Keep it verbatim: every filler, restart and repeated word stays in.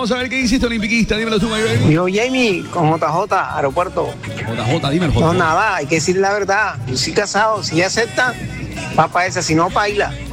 Vamos a ver qué dice este olimpiquista. Dímelo tú, Maybelline. Dijo Jamie con J J, aeropuerto. J J, dímelo, J J. No, nada, hay que decirle la verdad. Yo soy casado, si ella acepta, va para esa, si no, baila.